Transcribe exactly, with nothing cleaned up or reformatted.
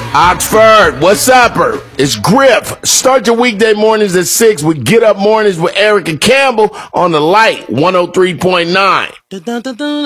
Oxford, what's up? It's Griff. Start your weekday mornings at six with Get Up Mornings with Erica Campbell on the Light one oh three point nine.